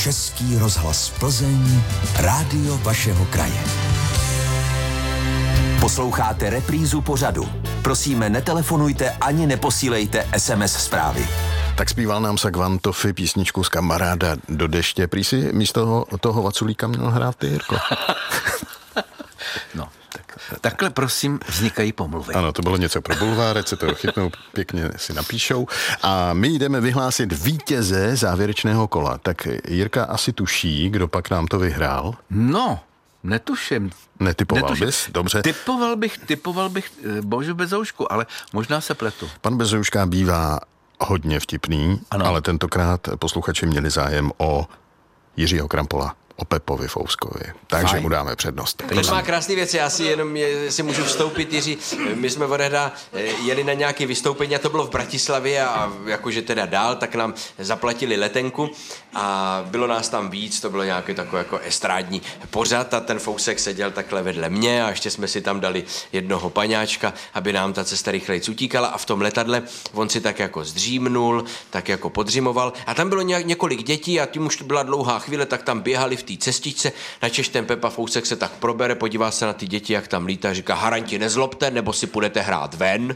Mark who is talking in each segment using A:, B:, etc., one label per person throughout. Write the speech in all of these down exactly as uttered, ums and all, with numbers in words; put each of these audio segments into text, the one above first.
A: Český rozhlas Plzeň, rádio vašeho kraje. Posloucháte reprízu pořadu. Prosíme, netelefonujte ani neposílejte es em es zprávy.
B: Tak zpíval nám Sagvantofy písničku z Kamaráda do deště. Prý si místo toho Vaculíka měl hrát ty, Jirko.
C: No, tak, takhle prosím vznikají pomluvy.
B: Ano, to bylo něco pro bulvárec, se to chytnou, pěkně si napíšou. A my jdeme vyhlásit vítěze závěrečného kola. Tak Jirka asi tuší, kdo pak nám to vyhrál.
C: No, netuším.
B: Netypoval
C: Netuším.
B: bys? Dobře.
C: Typoval bych, typoval bych Božu Bezoušku, ale možná se pletu.
B: Pan Bezouška bývá hodně vtipný, ano. Ale tentokrát posluchači měli zájem o Jiřího Krampola, o Pepovi Fouskovi. Takže Fajn. Mu dáme přednost.
D: Teď má krásný věci, já si jenom je, si můžu vstoupit, Jiří. My jsme odehda jeli na nějaké vystoupení a to bylo v Bratislavě a jakože teda dál, tak nám zaplatili letenku a bylo nás tam víc, to bylo nějaký takový jako estrádní pořad a ten Fousek seděl takhle vedle mě a ještě jsme si tam dali jednoho paňáčka, aby nám ta cesta rychleji utíkala a v tom letadle on si tak jako zdřímnul, tak jako podřimoval a tam bylo nějak, několik dětí a tím už byla dlouhá chvíle, tak tam běhali v té cestičce, načež ten Pepa Fousek se tak probere, podívá se na ty děti, jak tam lítá, říká, haranti, nezlobte, nebo si půjdete hrát ven.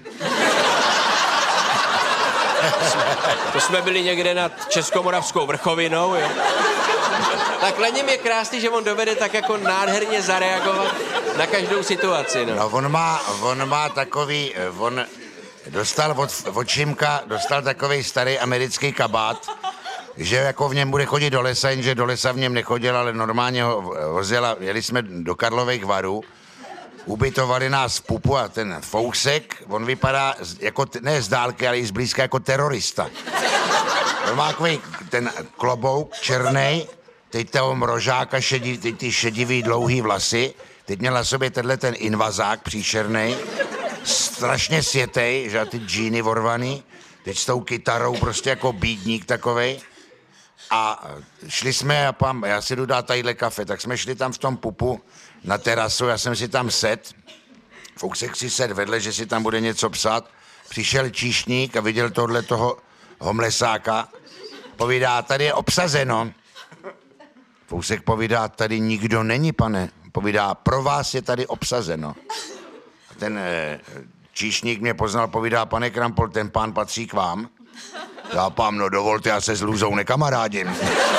D: To jsme byli někde nad Českomoravskou vrchovinou, jo. Tak na něm je krásný, že on dovede tak jako nádherně zareagovat na každou situaci, no.
E: No, on má, on má takový, on dostal od, od Šimka, dostal takový starý americký kabát, že jako v něm bude chodit do lesa, jenže do lesa v něm nechodil, ale normálně ho vozil a jeli jsme do Karlových Varů, ubytovali nás v pupu a ten Fousek, on vypadá jako, ne z dálky, ale i zblízka jako terorista. On má takový ten klobouk černej, teď toho mrožáka, šedivý, teď ty šedivý dlouhý vlasy, teď měl na sobě tenhle ten invazák příšernej, strašně světej, že ty džíny vorvaný, teď s tou kytarou prostě jako bídník takovej. A šli jsme a pam, já si jdu dát tadyhle kafe, tak jsme šli tam v tom pupu na terasu, já jsem si tam set, Fousek si set vedle, že si tam bude něco psát, přišel číšník a viděl tohle toho homlesáka, povídá, tady je obsazeno. Fousek povídá, tady nikdo není, pane, povídá, pro vás je tady obsazeno. A ten e, číšník mě poznal, povídá, pane Krampol, ten pán patří k vám. Já pám, no dovolte, já se s Lůzou nekamarádím.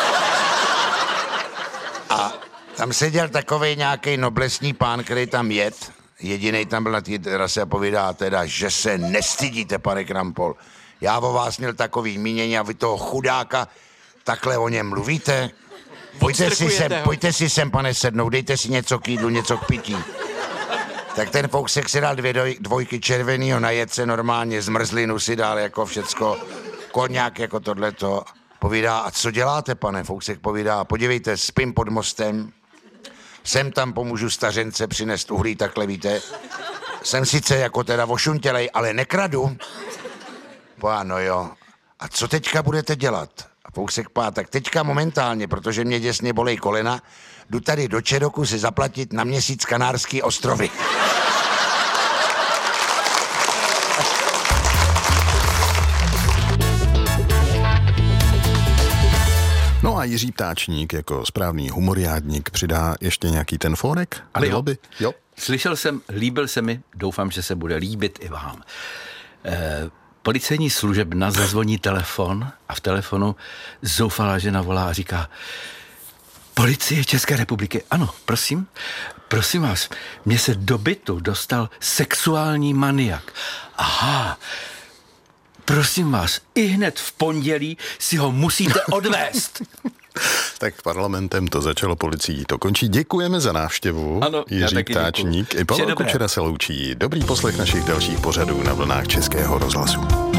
E: A tam seděl takovej nějaký noblesní pán, který tam jet, jedinej tam byl na té terase a povídá teda, že se nestydíte, pane Krampol. Já o vás měl takový mínění a vy toho chudáka takhle o něm mluvíte. Pojďte si sem, pojďte si sem, pane, sednout, dejte si něco k jídlu, něco k pití. Tak ten Fousek si dal dvě doj, dvojky červenýho, najet se normálně, zmrzlinu si dal jako všecko, koňák jako tohleto. Povídá, a co děláte, pane? Fousek povídá, podívejte, spím pod mostem, sem tam pomůžu stařence přinést uhlí, takhle víte. Jsem sice jako teda ošuntělej, ale nekradu. Pá, no jo. A co teďka budete dělat? A Fousek pá, tak teďka momentálně, protože mě děsně bolej kolena, jdu tady do Čedoku si zaplatit na měsíc Kanárský ostrovy.
B: No a Jiří Ptáčník jako správný humoriádník přidá ještě nějaký ten fónek?
C: Ale jo.
B: By? jo.
C: Slyšel jsem, líbil se mi, doufám, že se bude líbit i vám. E, policejní služebna zazvoní telefon a v telefonu zoufalá žena volá a říká: Policie České republiky, ano, prosím, prosím vás, mně se do bytu dostal sexuální maniak. Aha, prosím vás, i hned v pondělí si ho musíte odvést.
B: Tak parlamentem to začalo, policií to končí. Děkujeme za návštěvu.
C: Ano,
B: Jiří Ptáčník. I Pavel Kučera se loučí. Dobrý poslech našich dalších pořadů na vlnách Českého rozhlasu.